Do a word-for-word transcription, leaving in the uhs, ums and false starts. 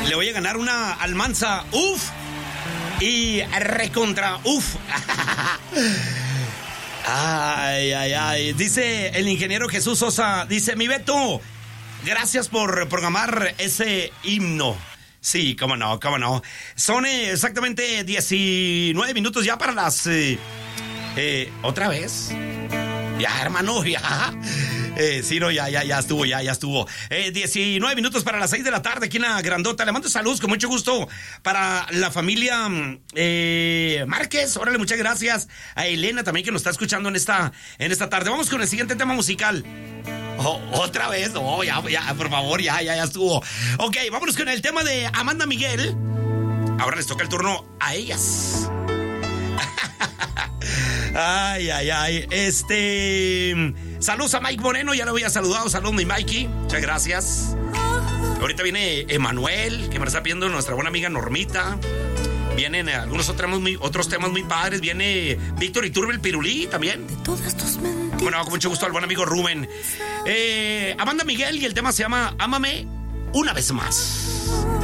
Le voy a ganar una Almanza, uf. Y recontra, uf. Ay, ay, ay. Dice el ingeniero Jesús Sosa, dice, mi Beto, gracias por programar ese himno. Sí, cómo no, cómo no. Son eh, exactamente diecinueve minutos ya para las... Eh, eh, ¿Otra vez? Ya, hermano, ya. Eh, sí, no, ya, ya, ya estuvo, ya, ya estuvo. Eh, diecinueve minutos para las seis de la tarde aquí en la Grandota. Le mando saludos con mucho gusto para la familia eh, Márquez. Órale, muchas gracias. A Elena también que nos está escuchando en esta, en esta tarde. Vamos con el siguiente tema musical. Oh, otra vez, oh, ya, ya, por favor, ya, ya, ya estuvo. Ok, vámonos con el tema de Amanda Miguel. Ahora les toca el turno a ellas. Ay, ay, ay. Este. Saludos a Mike Moreno, ya lo había saludado. Saludos, mi Mikey. Muchas gracias. Ahorita viene Emanuel, que me está pidiendo nuestra buena amiga Normita. Vienen algunos otros temas muy, otros temas muy padres. Viene Víctor Iturbe el Pirulí también. De todas tus mentiras. Bueno, con mucho gusto al buen amigo Rubén. Eh, Amanda Miguel y el tema se llama Ámame una vez más.